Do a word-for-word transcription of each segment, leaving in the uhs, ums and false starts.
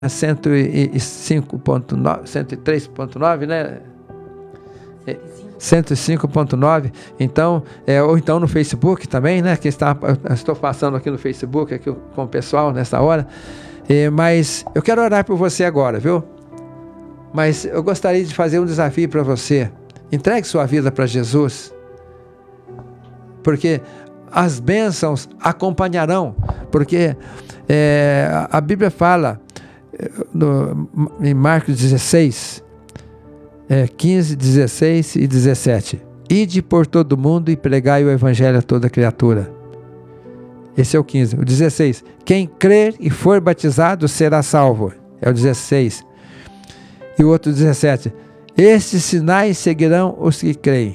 cento e cinco ponto nove, cento e três ponto nove, né? cento e cinco ponto nove. Então, é, ou então no Facebook também, né? Que está, eu estou passando aqui no Facebook aqui com o pessoal nessa hora. É, mas eu quero orar por você agora, viu? Mas eu gostaria de fazer um desafio para você. Entregue sua vida para Jesus, porque as bênçãos acompanharão. Porque é, a Bíblia fala no, em Marcos dezesseis, é, quinze, dezesseis e dezessete: ide por todo mundo e pregai o evangelho a toda criatura. Esse é o quinze. O dezesseis: quem crer e for batizado será salvo. É o dezesseis. E o outro dezessete: estes sinais seguirão os que creem.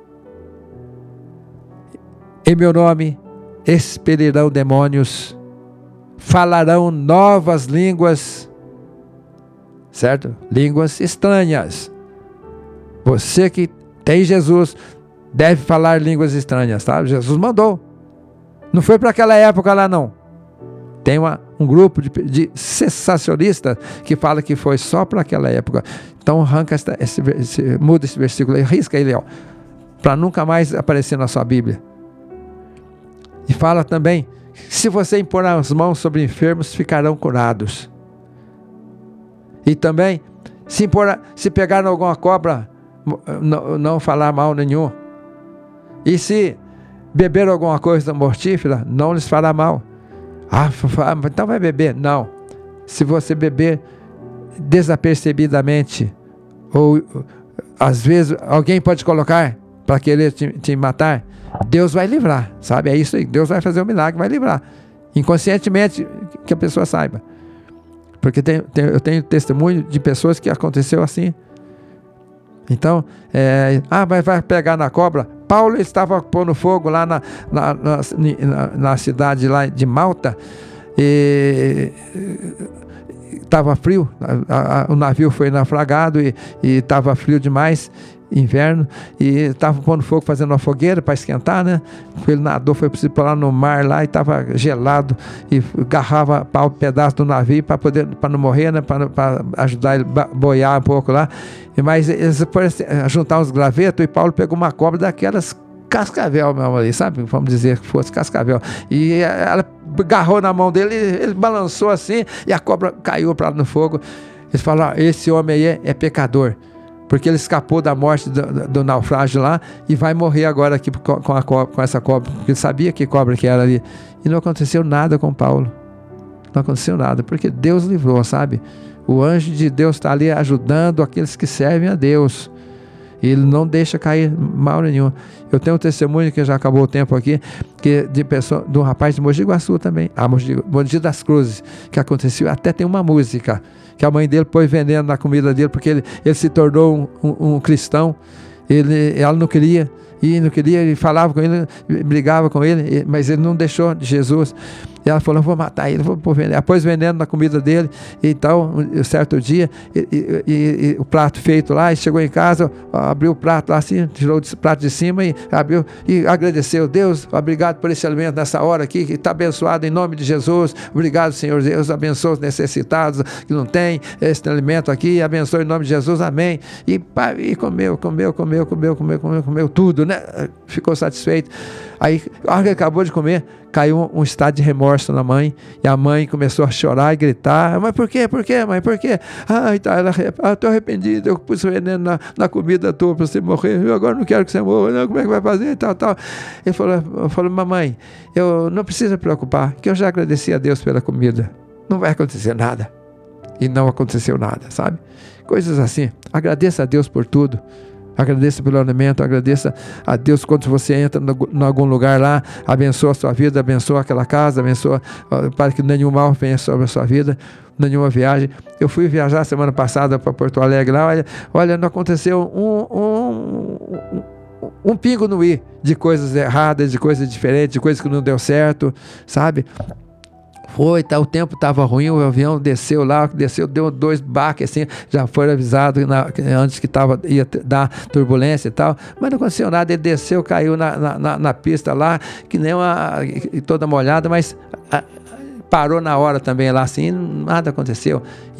Em meu nome expelirão demônios, falarão novas línguas, certo? Línguas estranhas. Você que tem Jesus deve falar línguas estranhas, tá? Jesus mandou. Não foi para aquela época lá, não. Tem uma, um grupo de, de sensacionistas que fala que foi só para aquela época. Então arranca essa, esse, esse, muda esse versículo aí, risca ele, ó, para nunca mais aparecer na sua Bíblia. E fala também: se você impor as mãos sobre enfermos, ficarão curados. E também, se, impor, se pegar alguma cobra, não, não falar mal nenhum. E se beber alguma coisa mortífera, não lhes fará mal. Ah, então vai beber. Não. Se você beber desapercebidamente, ou às vezes alguém pode colocar para querer te, te matar, Deus vai livrar, sabe? É isso aí. Deus vai fazer um milagre, vai livrar. Inconscientemente, que a pessoa saiba. Porque tem, tem, eu tenho testemunho de pessoas que aconteceu assim. Então, é, ah, mas vai pegar na cobra. Paulo estava pondo fogo lá na, na, na, na, na cidade lá de Malta, e estava frio, a, a, o navio foi naufragado e estava frio demais, inverno, e estava pondo fogo, fazendo uma fogueira para esquentar, né? Ele nadou, foi para lá no mar lá e estava gelado, e agarrava o pedaço do navio para poder, para não morrer, né? Para ajudar ele a boiar um pouco lá. Mas eles foram juntar uns gravetos, e Paulo pegou uma cobra daquelas cascavel mesmo ali, sabe? Vamos dizer que fosse cascavel. E ela agarrou na mão dele, ele balançou assim, e a cobra caiu para lá no fogo. Eles falaram: esse homem aí é, é pecador, porque ele escapou da morte do, do, do naufrágio lá e vai morrer agora aqui com, a cobra, com essa cobra, porque ele sabia que cobra que era ali. E não aconteceu nada com Paulo. Não aconteceu nada, porque Deus livrou, sabe? O anjo de Deus está ali ajudando aqueles que servem a Deus. E ele não deixa cair mal nenhum. Eu tenho um testemunho, que já acabou o tempo aqui, que de, pessoa, de um rapaz de Mogi Guaçu também, ah, Mogi, Mogi das Cruzes, que aconteceu. Até tem uma música que a mãe dele pôs veneno na comida dele, porque ele, ele se tornou um, um, um cristão. Ele, ela não queria, e não queria, ele falava com ele, brigava com ele, mas ele não deixou de Jesus. E ela falou: eu vou matar ele, vou pôr veneno. Ela pôs veneno na comida dele. Então, um certo dia, e, e, e, e, o prato feito lá, e chegou em casa, abriu o prato lá assim, tirou o prato de cima e abriu, e agradeceu: Deus, obrigado por esse alimento nessa hora aqui, que está abençoado em nome de Jesus. Obrigado, Senhor Deus, abençoa os necessitados que não tem esse alimento aqui, abençoa em nome de Jesus, amém. E, pá, e comeu, comeu, comeu, comeu, comeu, comeu, comeu tudo, né? Ficou satisfeito. Aí, a hora que acabou de comer, caiu um, um estado de remorso na mãe, e a mãe começou a chorar e gritar: mas por quê, por quê, mãe, por quê? Ah, tá, ela, ah, estou arrependido, eu pus veneno na, na comida tua para você morrer, eu agora não quero que você morra, não, como é que vai fazer, e tal, tal. Ele falou, falou: mamãe, eu não precisa preocupar, que eu já agradeci a Deus pela comida, não vai acontecer nada. E não aconteceu nada, sabe? Coisas assim. Agradeça a Deus por tudo. Agradeça pelo alimento, agradeça a Deus quando você entra em algum lugar lá, abençoa a sua vida, abençoa aquela casa, abençoa, para que nenhum mal venha sobre a sua vida, nenhuma viagem. Eu fui viajar semana passada para Porto Alegre lá, olha, olha não aconteceu um, um, um, um pingo no i de coisas erradas, de coisas diferentes, de coisas que não deu certo, sabe? Foi, tá, o tempo estava ruim, o avião desceu lá, desceu, deu dois baques assim, já foi avisado na, antes que tava, ia dar turbulência e tal, mas não aconteceu nada. Ele desceu, caiu na, na, na pista lá, que nem uma, toda molhada, mas a, parou na hora também lá assim, nada aconteceu.